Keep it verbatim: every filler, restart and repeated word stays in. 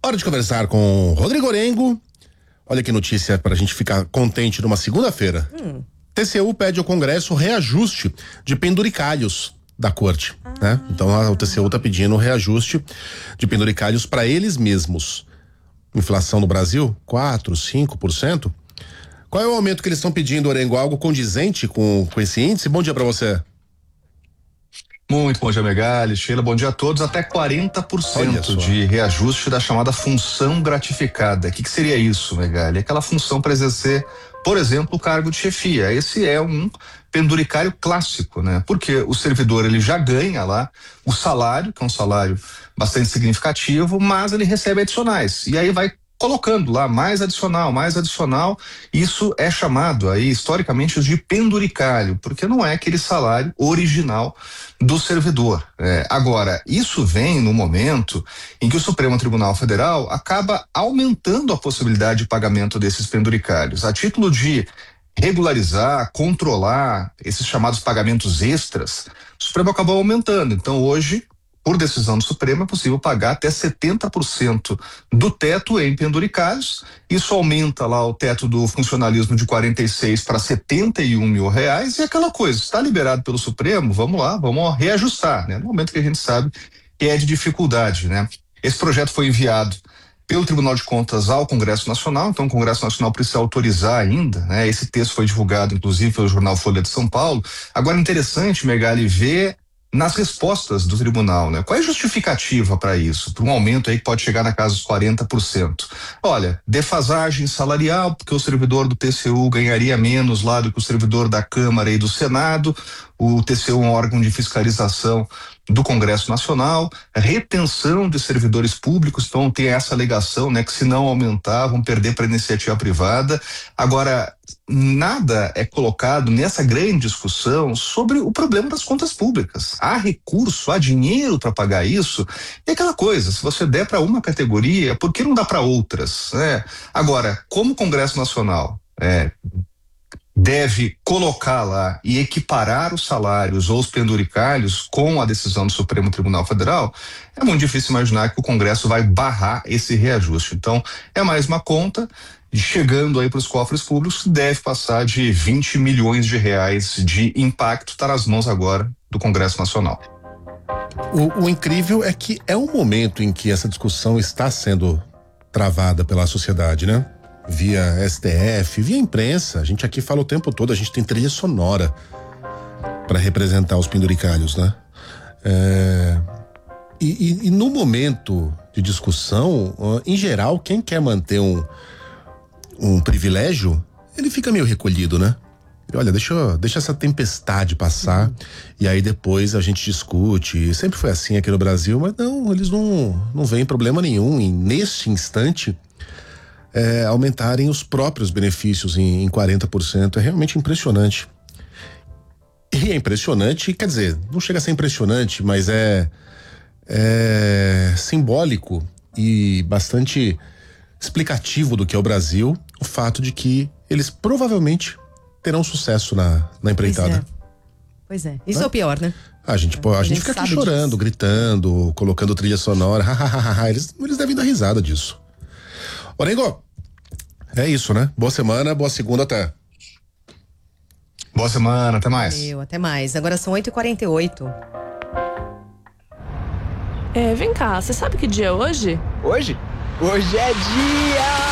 Hora de conversar com Rodrigo Orengo. Olha que notícia para a gente ficar contente numa segunda-feira. Hum. T C U pede ao Congresso reajuste de penduricalhos da corte, ah. né? Então a, o T C U está pedindo reajuste de penduricalhos para eles mesmos. Inflação no Brasil, quatro, cinco por cento. Qual é o aumento que eles estão pedindo, Orengo? Algo condizente com, com esse índice? Bom dia para você. Muito bom dia, Megali, Sheila, bom dia a todos. Até quarenta por cento de reajuste da chamada função gratificada. O que, que seria isso, Megali? Aquela função para exercer, por exemplo, o cargo de chefia. Esse é um penduricário clássico, né? Porque o servidor, ele já ganha lá o salário, que é um salário bastante significativo, mas ele recebe adicionais. E aí vai colocando lá mais adicional, mais adicional. Isso é chamado aí historicamente de penduricalho, porque não é aquele salário original do servidor. É, agora, isso vem no momento em que o Supremo Tribunal Federal acaba aumentando a possibilidade de pagamento desses penduricalhos, a título de regularizar, controlar esses chamados pagamentos extras. O Supremo acabou aumentando. Então, hoje, por decisão do Supremo, é possível pagar até setenta por cento do teto em penduricalhos. Isso aumenta lá o teto do funcionalismo de quarenta e seis para setenta e um mil reais. E aquela coisa, está liberado pelo Supremo, vamos lá, vamos reajustar, né? No momento que a gente sabe que é de dificuldade, né? Esse projeto foi enviado pelo Tribunal de Contas ao Congresso Nacional, então o Congresso Nacional precisa autorizar ainda, né? Esse texto foi divulgado, inclusive, pelo jornal Folha de São Paulo. Agora, interessante, Megali, ver nas respostas do tribunal, né? Qual é a justificativa para isso? Para um aumento aí que pode chegar na casa dos quarenta por cento. Olha, defasagem salarial, porque o servidor do T C U ganharia menos lá do que o servidor da Câmara e do Senado. O T C U é um órgão de fiscalização do Congresso Nacional, retenção de servidores públicos, então tem essa alegação, né, que se não aumentar vão perder para a iniciativa privada. Agora, nada é colocado nessa grande discussão sobre o problema das contas públicas. Há recurso, há dinheiro para pagar isso, e aquela coisa, se você der para uma categoria, por que não dá para outras, né? Agora, como o Congresso Nacional é deve colocar lá e equiparar os salários ou os penduricalhos com a decisão do Supremo Tribunal Federal, é muito difícil imaginar que o Congresso vai barrar esse reajuste. Então, é mais uma conta chegando aí para os cofres públicos que deve passar de vinte milhões de reais de impacto, está nas mãos agora do Congresso Nacional. O, o incrível é que é um momento em que essa discussão está sendo travada pela sociedade, né? Via S T F, via imprensa. A gente aqui fala o tempo todo, a gente tem trilha sonora para representar os penduricalhos, né? É, e, e, e no momento de discussão, em geral, quem quer manter um, um privilégio, ele fica meio recolhido, né? Olha, deixa, deixa essa tempestade passar, uhum. E aí depois a gente discute. Sempre foi assim aqui no Brasil, mas não, eles não, não veem problema nenhum em, neste instante, É, aumentarem os próprios benefícios em, em quarenta por cento. É realmente impressionante. E é impressionante, quer dizer, não chega a ser impressionante, mas é, é simbólico e bastante explicativo do que é o Brasil, o fato de que eles provavelmente terão sucesso na, na empreitada. Pois é. Pois é. Isso é, é o pior, né? A gente, pô, a, a gente, gente fica aqui chorando, disso. Gritando, colocando trilha sonora. eles, eles devem dar risada disso. Orengo, é isso, né? Boa semana, boa segunda, até. Boa semana, até mais. Valeu, até mais. Agora são oito e quarenta e oito. É, vem cá, você sabe que dia é hoje? Hoje? Hoje é dia...